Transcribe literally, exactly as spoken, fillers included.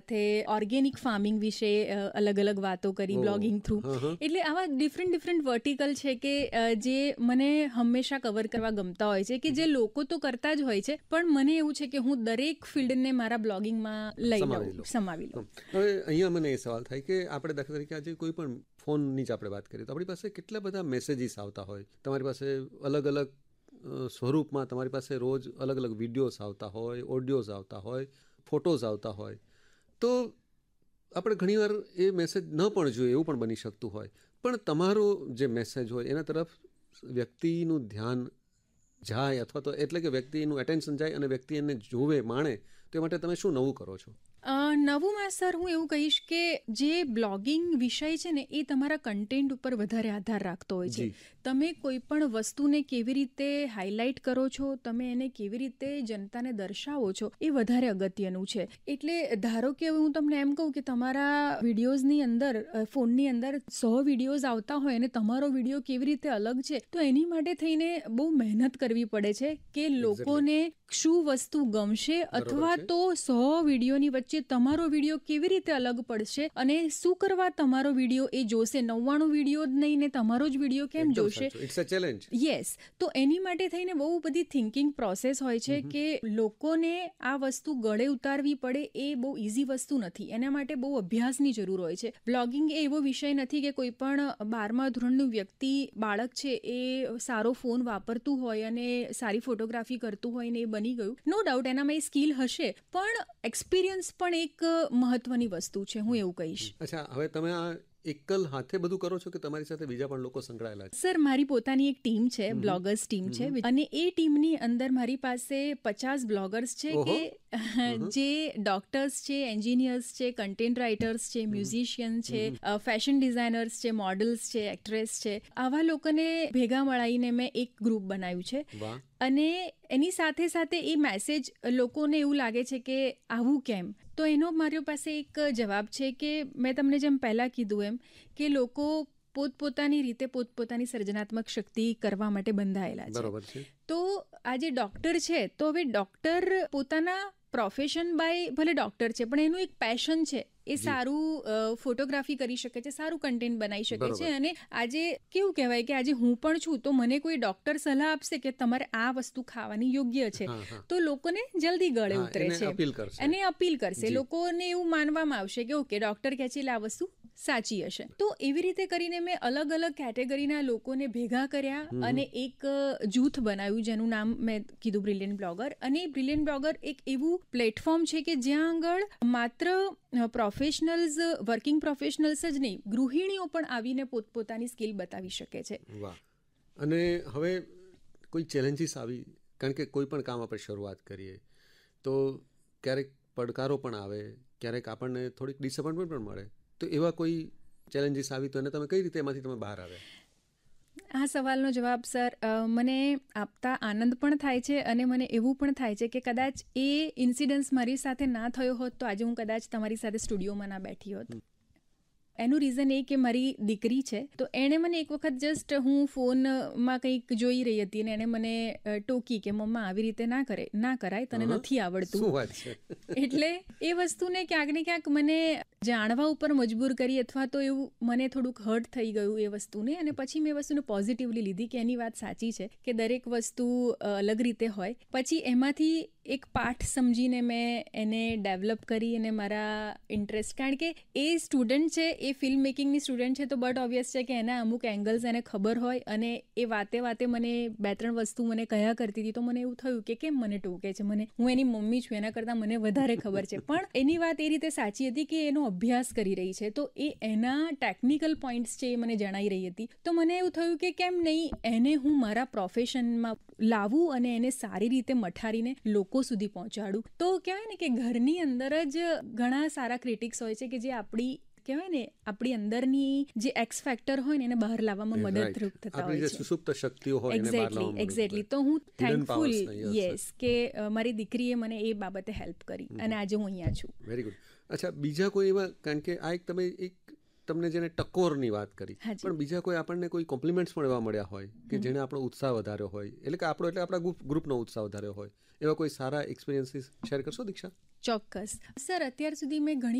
સાથે organic farming વિશે અલગ અલગ વાતો કરી બ્લોગિંગ થ્રુ. એટલે આવા ડિફરન્ટ ડિફરન્ટ વર્ટિકલ છે કે જે મને હંમેશા કવર કરવા ગમતા હોય છે, કે જે લોકો તો કરતા જ હોય છે, પણ મને એવું છે કે હું દરેક ફિલ્ડને મારા બ્લોગિંગમાં લઈ લઉં, સમાવી લઉં. હવે અહીંયા મને એ સવાલ થાય કે આપણે દાખલા તરીકે આજે કોઈ પણ ફોનની જ આપણે વાત કરીએ તો આપણી પાસે કેટલા બધા મેસેજીસ આવતા હોય, તમારી પાસે અલગ અલગ સ્વરૂપમાં તમારી પાસે રોજ અલગ અલગ વિડીયોઝ આવતા હોય, ઓડિયોઝ આવતા હોય, ફોટોઝ આવતા હોય, તો આપણે ઘણીવાર એ મેસેજ ન પણ જોઈએ એવું પણ બની શકતું હોય, પણ તમારો જે મેસેજ હોય એના તરફ વ્યક્તિનું ધ્યાન જાય અથવા તો એટલે કે વ્યક્તિનું એટેન્શન જાય અને વ્યક્તિ એને જોવે, માણે, તે માટે તમે શું નવું કરો છો? નવુંમાં સર હું એવું કહીશ કે જે બ્લોગિંગ વિષય છે ને એ તમારા કન્ટેન્ટ ઉપર વધારે આધાર રાખતો હોય છે. તમે કોઈ પણ વસ્તુને કેવી રીતે હાઇલાઇટ કરો છો, તમે એને કેવી રીતે જનતાને દર્શાવો છો, એ વધારે અગત્યનું છે. એટલે ધારો કે હું તમને એમ કહું કે તમારા વિડીયોઝની અંદર, ફોનની અંદર સો વિડીયોઝ આવતા હોય અને તમારો વિડીયો કેવી રીતે અલગ છે, તો એની માટે થઈને બહુ મહેનત કરવી પડે છે કે લોકોને શું વસ્તુ ગમશે, અથવા તો સો વિડીયોની વચ્ચે તમારો વિડીયો કેવી રીતે અલગ પડશે અને શું કરવા તમારો વિડીયો એ જોશે. નવ્વાણું વિડીયો જ નહીં ને તમારો જ વિડીયો કેમ જોશે? It's a challenge. યસ. તો એની માટે થઈને બહુ બધી થિંકિંગ પ્રોસેસ હોય છે કે લોકોને આ વસ્તુ ગળે ઉતારવી પડે એ બહુ ઇઝી વસ્તુ નથી. એના માટે બહુ અભ્યાસની જરૂર હોય છે. બ્લોગિંગ એ એવો વિષય નથી કે કોઈ પણ બારમા ધોરણનું વ્યક્તિ, બાળક છે, એ સારો ફોન વાપરતું હોય અને સારી ફોટોગ્રાફી કરતું હોય ને એ બની ગયું. નો ડાઉટ એનામાં એ સ્કિલ હશે, પણ એક્સપિરિયન્સ પણ એક મહત્વની વસ્તુ છે, હું એવું કહીશ. અચ્છા, હવે તમે આ એકલ હાથે બધું કરો છો કે તમારી સાથે બીજા પણ લોકો સંકળાયેલા છે? સર, મારી પોતાની એક ટીમ છે, બ્લોગર્સ ટીમ છે, અને એ ટીમની અંદર મારી પાસે પચાસ બ્લોગર્સ છે કે જે ડોક્ટર્સ છે, એન્જિનિયર્સ છે, કન્ટેન્ટ રાઇટર્સ છે, મ્યુઝિશિયન છે, ફેશન ડિઝાઇનર્સ છે, મોડલ્સ છે, એક્ટ્રેસ છે. આવા લોકોને ભેગા મળાઈને મેં એક ગ્રુપ બનાવ્યું છે. અને એની સાથે સાથે એ મેસેજ લોકોને એવું લાગે છે કે આવું કેમ, તો એનો મારી પાસે એક જવાબ છે કે મેં તમને જેમ પહેલાં કીધું એમ કે લોકો પોતપોતાની રીતે પોતપોતાની સર્જનાત્મક શક્તિ કરવા માટે બંધાયેલા છે. તો આ જે ડૉક્ટર છે, તો હવે ડૉક્ટર પોતાના પ્રોફેશન બાય ભલે ડૉક્ટર છે, પણ એનું એક પેશન છે. એ સારું ફોટોગ્રાફી કરી શકે છે, સારું કન્ટેન્ટ બનાવી શકે છે. અને આજે કેવું કહેવાય કે આજે હું પણ છું, તો મને કોઈ ડૉક્ટર સલાહ આપશે કે તમારે આ વસ્તુ ખાવાની યોગ્ય છે, તો લોકોને જલ્દી ગળે ઉતરે છે અને અપીલ કરશે. લોકોને એવું માનવામાં આવશે કે ઓકે, ડૉક્ટર કહે છે એટલે આ વસ્તુ સાચી હશે. તો એવી રીતે કરીને મેં અલગ અલગ કેટેગરીના લોકોને ભેગા કર્યા અને એક જૂથ બનાવ્યું જેનું નામ મેં કીધું બ્રિલિયન્ટ બ્લોગર. અને બ્રિલિયન્ટ બ્લોગર એક એવું પ્લેટફોર્મ છે કે જ્યાં આગળ માત્ર પ્રોફેશનલ્સ, વર્કિંગ પ્રોફેશનલ્સ જ નહીં, ગૃહિણીઓ પણ આવીને પોતપોતાની સ્કિલ બતાવી શકે છે. વાહ. અને હવે કોઈ ચેલેન્જીસ આવી, કારણ કે કોઈ પણ કામ આપણે શરૂઆત કરીએ તો ક્યારેક પડકારો પણ આવે, ક્યારેક આપણને થોડીક ડિસઅપોઇન્ટમેન્ટ પણ મળે, તો એવા કોઈ ચેલેન્જીસ આવી તો એને તમે કઈ રીતે એમાંથી તમે બહાર આવ્યા? આ સવાલનો જવાબ સર મને આપતા આનંદ પણ થાય છે અને મને એવું પણ થાય છે કે કદાચ એ ઇન્સિડન્સ મારી સાથે ના થયો હોત તો આજે હું કદાચ તમારી સાથે સ્ટુડિયોમાં ના બેઠી હોત. એનું રીઝન એ કે મારી દીકરી છે, તો એણે મને એક વખત જસ્ટ હું ફોનમાં કંઈક જોઈ રહી હતી અને એણે મને ટોકી કે મમ્મા આવી રીતે ના કરે, ના કરાય, તને નથી આવડતું. એટલે એ વસ્તુને ક્યાંક ને ક્યાંક મને જાણવા ઉપર મજબૂર કરી, અથવા તો એવું મને થોડુંક હર્ટ થઈ ગયું એ વસ્તુને. અને પછી મેં વસ્તુને પોઝિટિવલી લીધી કે એની વાત સાચી છે કે દરેક વસ્તુ અલગ રીતે હોય. પછી એમાંથી એક પાઠ સમજીને મેં એને ડેવલપ કરી અને મારા ઇન્ટરેસ્ટ, કારણ કે એ સ્ટુડન્ટ છે, એ ફિલ્મ મેકિંગની સ્ટુડન્ટ છે, તો બટ ઓબ્વિયસ છે કે એના અમુક એંગલ્સ એને ખબર હોય. અને એ વાતે વાતે મને બે ત્રણ વસ્તુ મને કહ્યા કરતી હતી, તો મને એવું થયું કે કેમ મને ટોકે છે, મને, હું એની મમ્મી છું, એના કરતાં મને વધારે ખબર છે. પણ એની વાત એ રીતે સાચી હતી કે એનો અભ્યાસ કરી રહી છે, તો એ એના ટેકનિકલ પોઈન્ટ્સ છે એ મને જણાઈ રહી હતી. તો મને એવું થયું કે કેમ નહીં એને હું મારા પ્રોફેશનમાં લાવું અને એને સારી રીતે મઠારીને લોકો સુધી પહોંચાડું. તો કહેવાય ને કે ઘરની અંદર જ ઘણા સારા ક્રિટિક્સ હોય છે કે જે આપણી કહેવાય ને આપણી અંદરની જે એક્સ ફેક્ટર હોય ને એને બહાર લાવવામાં મદદરૂપ થતા હોય છે. સુસુપ્ત શક્તિઓ હોય એને બહાર લાવવામાં. એક્ઝેક્ટલી. તો હું થેન્કફુલ, યસ, કે મારી દીકરીએ મને એ બાબતે હેલ્પ કરી અને આજે હું અહીંયા છું. Very good. અચ્છા, બીજા કોઈ એવા, કારણ કે આ એક તમે એક તમને જેને ટકોરની વાત કરી, પણ બીજા કોઈ આપણને કોઈ કોમ્પ્લિમેન્ટ્સ પણ એવા મળ્યા હોય કે જેને આપણો ઉત્સાહ વધાર્યો હોય, એટલે કે આપણો એટલે આપણા ગ્રુપનો ઉત્સાહ વધાર્યો હોય, એવા કોઈ સારા એક્સપિરિયન્સીસ શેર કરશો દીક્ષા? ચોક્કસ સર. અત્યાર સુધી મેં ઘણી